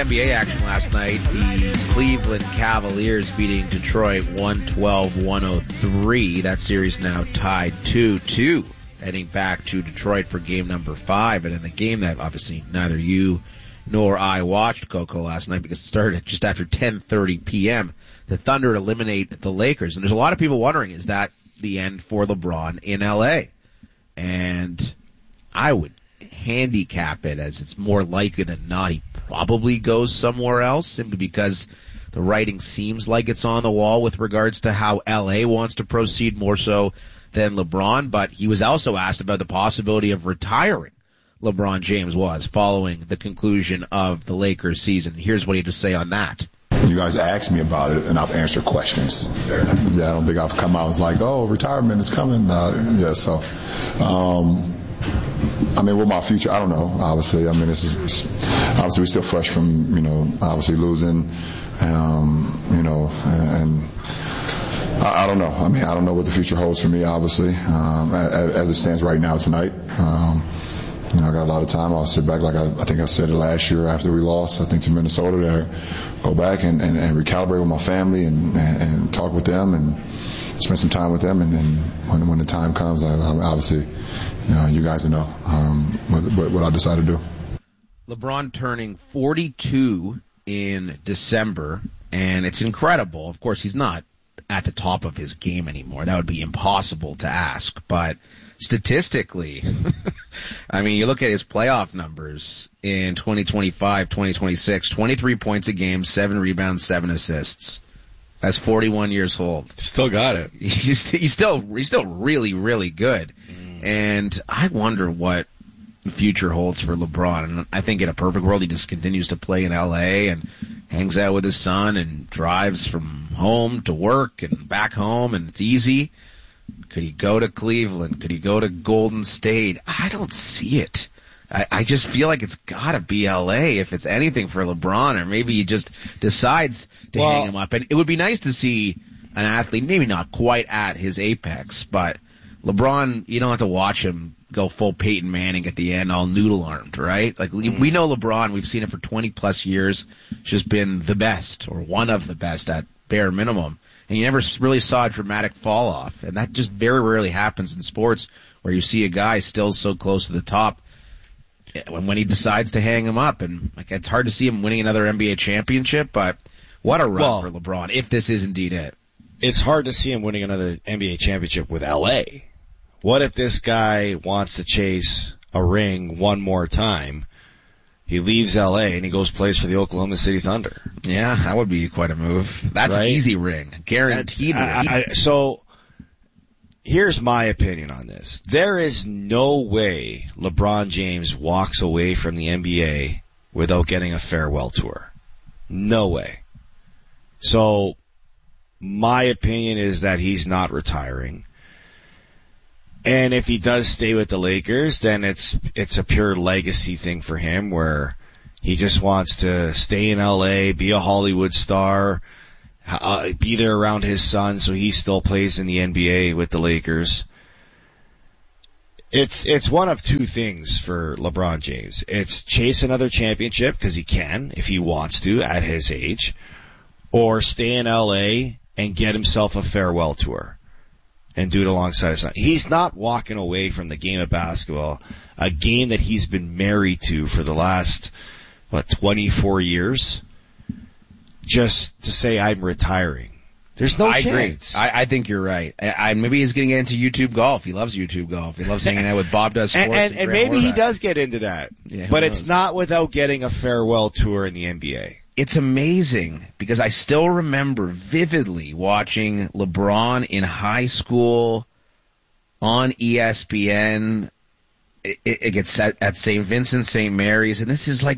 NBA action last night. The Cleveland Cavaliers beating Detroit 112-103. That series now tied 2-2, heading back to Detroit for game number 5. And in the game that obviously neither you nor I watched, Coco, last night because it started just after 10:30 p.m., the Thunder eliminate the Lakers. And there's a lot of people wondering, is that the end for LeBron in L.A.? And I would handicap it as it's more likely than not he probably goes somewhere else, simply because the writing seems like it's on the wall with regards to how LA wants to proceed more so than LeBron. But he was also asked about the possibility of retiring. LeBron James was following the conclusion of the Lakers season. Here's what he had to say on that. You guys asked me about it, and I've answered questions. Yeah, I don't think I've come out and like, oh, retirement is coming. I mean, with my future, I don't know, obviously. I mean, obviously we're still fresh from, obviously losing, and I don't know. I mean, I don't know what the future holds for me, obviously, as it stands right now tonight. I got a lot of time. I'll sit back, like I think I said it last year after we lost, I think, to Minnesota, there, go back and recalibrate with my family and talk with them and spend some time with them. And then when the time comes, I obviously, you guys will know what I decide to do. LeBron turning 42 in December, and it's incredible. Of course, he's not at the top of his game anymore. That would be impossible to ask, but statistically, I mean, you look at his playoff numbers in 2025, 2026, 23 points a game, 7 rebounds, 7 assists. That's 41 years old. Still got it. He's still really, really good. And I wonder what the future holds for LeBron. And I think in a perfect world, he just continues to play in LA and hangs out with his son and drives from home to work and back home, and it's easy. Could he go to Cleveland? Could he go to Golden State? I don't see it. I just feel like it's got to be L.A. if it's anything for LeBron, or maybe he just decides to hang him up. And it would be nice to see an athlete, maybe not quite at his apex, but LeBron, you don't have to watch him go full Peyton Manning at the end, all noodle-armed, right? Like, we know LeBron, we've seen it for 20-plus years, just been the best, or one of the best at bare minimum. And you never really saw a dramatic fall off. And that just very rarely happens in sports, where you see a guy still so close to the top when he decides to hang him up. And like, it's hard to see him winning another NBA championship, but what a run for LeBron, if this is indeed it. It's hard to see him winning another NBA championship with LA. What if this guy wants to chase a ring one more time? He leaves LA and he goes plays for the Oklahoma City Thunder. Yeah, that would be quite a move. That's right? An easy ring. Guaranteed ring. So here's my opinion on this. There is no way LeBron James walks away from the NBA without getting a farewell tour. No way. So my opinion is that he's not retiring. And if he does stay with the Lakers, then it's a pure legacy thing for him, where he just wants to stay in LA, be a Hollywood star, be there around his son so he still plays in the NBA with the Lakers. It's one of two things for LeBron James. It's chase another championship, because he can if he wants to at his age, or stay in LA and get himself a farewell tour and do it alongside his son. He's not walking away from the game of basketball, a game that he's been married to for the last, 24 years, just to say, I'm retiring. There's no chance. Agree. I think you're right. Maybe he's getting into YouTube golf. He loves YouTube golf. He loves hanging out with Bob Does Sports. And maybe he does get into that. Yeah, but it's not without getting a farewell tour in the NBA. It's amazing, because I still remember vividly watching LeBron in high school on ESPN. It gets at St. Vincent, St. Mary's, and this is like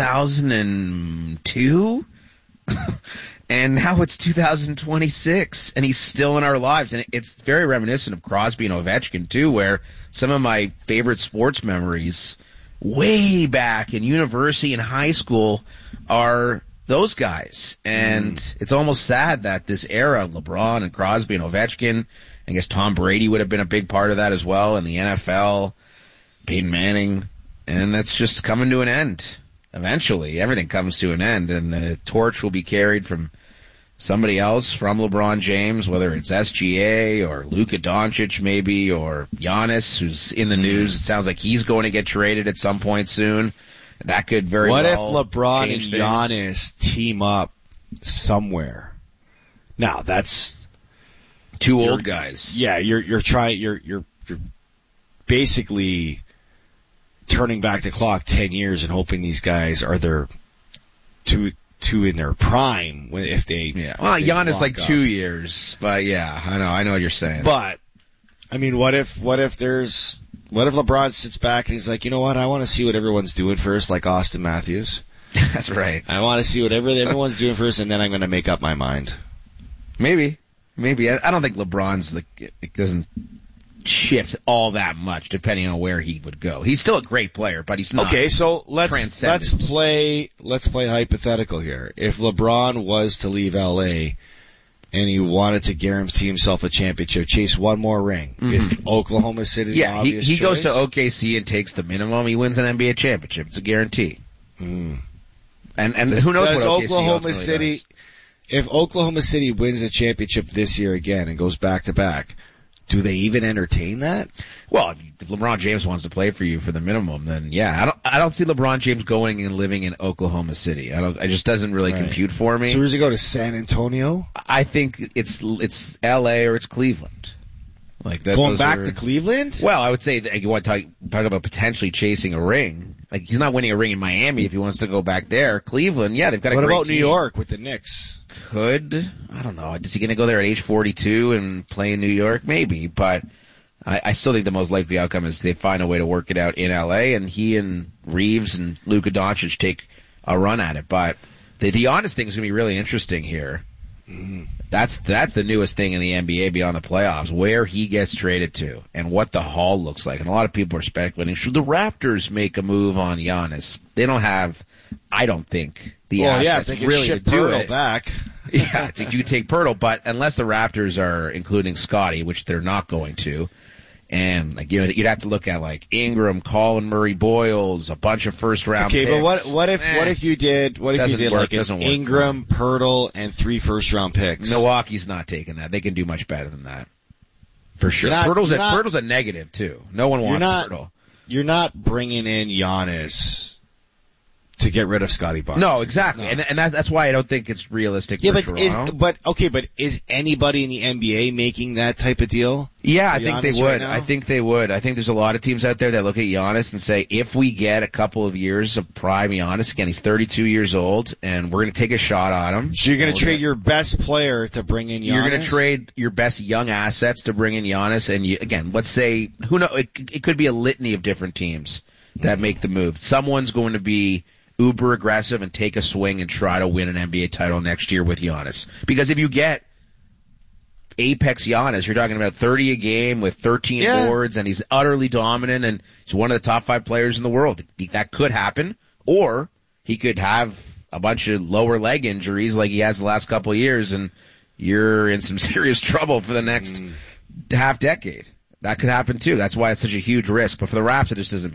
2002? And now it's 2026, and he's still in our lives. And it's very reminiscent of Crosby and Ovechkin, too, where some of my favorite sports memories way back in university and high school are those guys. And it's almost sad that this era of LeBron and Crosby and Ovechkin, I guess Tom Brady would have been a big part of that as well, in the NFL, Peyton Manning, and that's just coming to an end. eventually everything comes to an end, and the torch will be carried from somebody else, from LeBron James, whether it's SGA or Luka Doncic maybe, or Giannis, who's in the news. It sounds like he's going to get traded at some point soon. That could very well change things. What if LeBron and Giannis team up somewhere? Now that's two old guys. Yeah, you're basically turning back the clock 10 years and hoping these guys are their two in their prime if they. Yeah. Well, Giannis like 2 years, but yeah, I know what you're saying. But I mean, what if LeBron sits back and he's like, you know what? I want to see what everyone's doing first, like Austin Matthews. That's right. I want to see what everyone's doing first, and then I'm going to make up my mind. Maybe. I don't think LeBron's it doesn't shift all that much depending on where he would go. He's still a great player, but he's not. Okay, so let's play hypothetical here. If LeBron was to leave LA and he wanted to guarantee himself a championship, chase one more ring, is Oklahoma City the obvious he choice? goes to OKC and takes the minimum, he wins an NBA championship. It's a guarantee. And who knows what Oklahoma City does. If Oklahoma City wins a championship this year again and goes back to back, do they even entertain that? Well, if LeBron James wants to play for you for the minimum, then yeah. I don't see LeBron James going and living in Oklahoma City. It just doesn't really compute for me. So does he go to San Antonio? I think it's LA or it's Cleveland. Like that. Going back to Cleveland? Well, I would say that you want to talk about potentially chasing a ring. Like he's not winning a ring in Miami if he wants to go back there. Cleveland, yeah, they've got a great team. What about New York with the Knicks? I don't know. Is he going to go there at age 42 and play in New York? Maybe, but I still think the most likely outcome is they find a way to work it out in LA, and he and Reeves and Luka Doncic take a run at it. But the honest thing is going to be really interesting here. That's the newest thing in the NBA beyond the playoffs, where he gets traded to and what the haul looks like. And a lot of people are speculating, should the Raptors make a move on Giannis? They don't have, I don't think, the assets if they can really ship to do Pirtle it. back. Yeah, you take Pirtle, but unless the Raptors are including Scotty, which they're not going to, and like you'd have to look at like Ingram, Colin Murray, Boyles, a bunch of first round. Okay, picks. but what if you did like an Ingram, Pirtle, and 3 first round picks? Milwaukee's not taking that. They can do much better than that. For sure. Pirtle's a negative too. No one wants Pirtle. You're not bringing in Giannis to get rid of Scotty Barnes. No, exactly. No. And that's why I don't think it's realistic for Toronto. But is anybody in the NBA making that type of deal? Yeah, I think they would. I think they would. I think there's a lot of teams out there that look at Giannis and say, if we get a couple of years of prime Giannis, again, he's 32 years old, and we're going to take a shot on him. So you're going to trade your best player to bring in Giannis? You're going to trade your best young assets to bring in Giannis, and again, let's say, who knows, it could be a litany of different teams that make the move. Someone's going to be uber aggressive and take a swing and try to win an NBA title next year with Giannis. Because if you get apex Giannis, you're talking about 30 a game with 13 boards, and he's utterly dominant, and he's one of the top 5 players in the world. That could happen. Or he could have a bunch of lower leg injuries like he has the last couple of years, and you're in some serious trouble for the next half decade. That could happen too. That's why it's such a huge risk. But for the Raps, it just doesn't